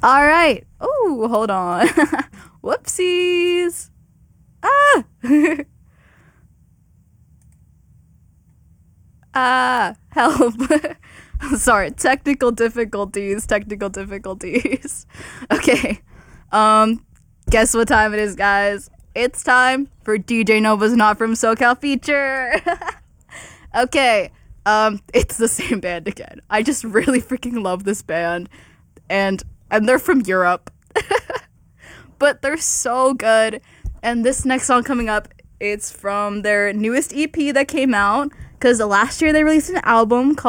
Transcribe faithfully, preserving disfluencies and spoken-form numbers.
All right. Oh, hold on. Whoopsies. Ah. Ah, help. Sorry, technical difficulties, technical difficulties. Okay. Um, guess what time it is, guys? It's time for D J Nova's Not From SoCal feature. Okay. Um, it's the same band again. I just really freaking love this band. And and they're from Europe. But they're so good. And this next song coming up, it's from their newest E P that came out, because last year they released an album called